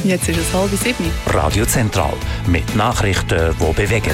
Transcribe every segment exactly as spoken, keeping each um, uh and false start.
Jetzt ist es halb sieben. Radio Zentral mit Nachrichten, die bewegen.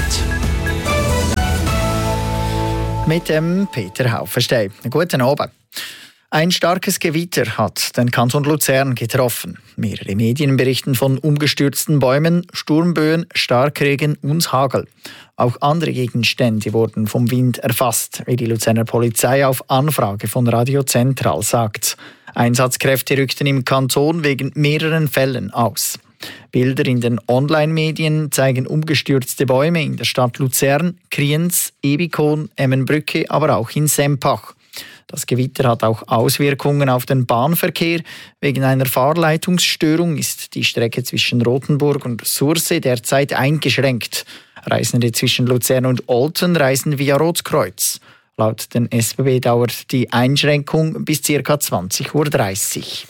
Mit dem Peter Haufenstein. Guten Abend. Ein starkes Gewitter hat den Kanton Luzern getroffen. Mehrere Medien berichten von umgestürzten Bäumen, Sturmböen, Starkregen und Hagel. Auch andere Gegenstände wurden vom Wind erfasst, wie die Luzerner Polizei auf Anfrage von Radio Zentral sagt. Einsatzkräfte rückten im Kanton wegen mehreren Fällen aus. Bilder in den Online-Medien zeigen umgestürzte Bäume in der Stadt Luzern, Kriens, Ebikon, Emmenbrücke, aber auch in Sempach. Das Gewitter hat auch Auswirkungen auf den Bahnverkehr. Wegen einer Fahrleitungsstörung ist die Strecke zwischen Rothenburg und Sursee derzeit eingeschränkt. Reisende zwischen Luzern und Olten reisen via Rotkreuz. Laut den S B B dauert die Einschränkung bis ca. zwanzig Uhr dreißig.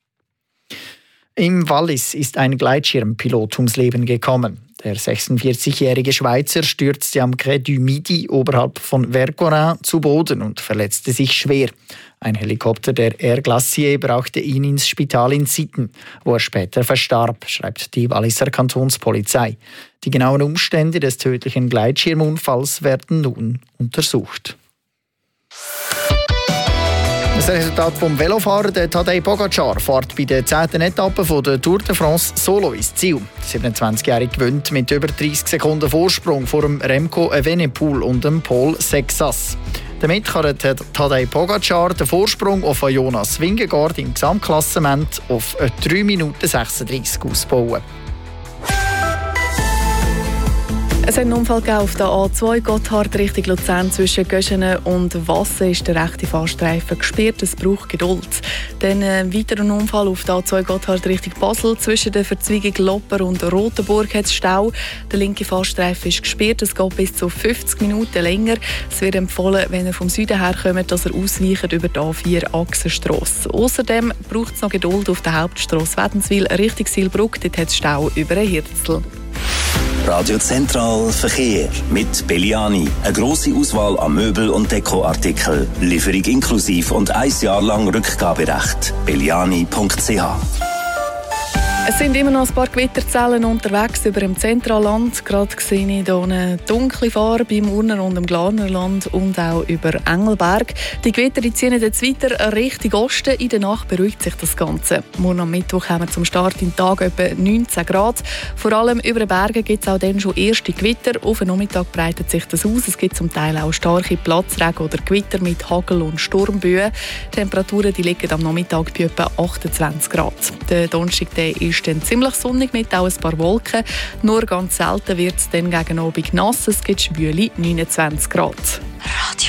Im Wallis ist ein Gleitschirmpilot ums Leben gekommen. Der sechsundvierzigjährige Schweizer stürzte am Quai du Midi oberhalb von Vercorin zu Boden und verletzte sich schwer. Ein Helikopter der Air Glacier brachte ihn ins Spital in Sitten, wo er später verstarb, schreibt die Walliser Kantonspolizei. Die genauen Umstände des tödlichen Gleitschirmunfalls werden nun untersucht. Das Resultat vom Velofahrer, der Tadej Pogacar, fährt bei der zehnten Etappe von der Tour de France solo ins Ziel. Der siebenundzwanzigjährige gewinnt mit über dreißig Sekunden Vorsprung vor dem Remco Evenepoel und dem Paul Sexas. Damit kann der Tadej Pogacar den Vorsprung auf Jonas Vingegaard im Gesamtklassement auf drei Minuten sechsunddreißig ausbauen. Es hat einen Unfall auf der A zwei Gotthard Richtung Luzern zwischen Göschenen und Wassen ist der rechte Fahrstreifen gesperrt. Es braucht Geduld. Dann ein weiterer Unfall auf der A zwei Gotthard Richtung Basel zwischen der Verzweigung Lopper und Rotenburg hat es Stau. Der linke Fahrstreifen ist gesperrt. Es geht bis zu fünfzig Minuten länger. Es wird empfohlen, wenn ihr vom Süden her kommt, dass ihr ausweicht über die A vier Achsenstrasse. Außerdem braucht es noch Geduld auf der Hauptstrasse Wädenswil Richtung Silbruck. Dort hat es Stau über ein Hirzel. Radio Zentral Verkehr mit Belliani. Eine grosse Auswahl an Möbel- und Dekoartikeln. Lieferung inklusiv und ein Jahr lang Rückgaberecht. belliani punkt c h. Es sind immer noch ein paar Gewitterzellen unterwegs über dem Zentralland. Gerade sehe ich hier eine dunkle Farbe im Urner und im Glarnerland und auch über Engelberg. Die Gewitter die ziehen jetzt weiter Richtung Osten. In der Nacht beruhigt sich das Ganze. Morgen am Mittwoch haben wir zum Start im Tag etwa neunzehn Grad. Vor allem über den Bergen gibt es auch dann schon erste Gewitter. Auf den Nachmittag breitet sich das aus. Es gibt zum Teil auch starke Platzregen oder Gewitter mit Hagel und Sturmböen. Die Temperaturen die liegen am Nachmittag bei etwa achtundzwanzig Grad. Der Donnerstag der ist dann ziemlich sonnig mit auch ein paar Wolken. Nur ganz selten wird es dann gegen Abend nass. Es gibt schwüle neunundzwanzig Grad.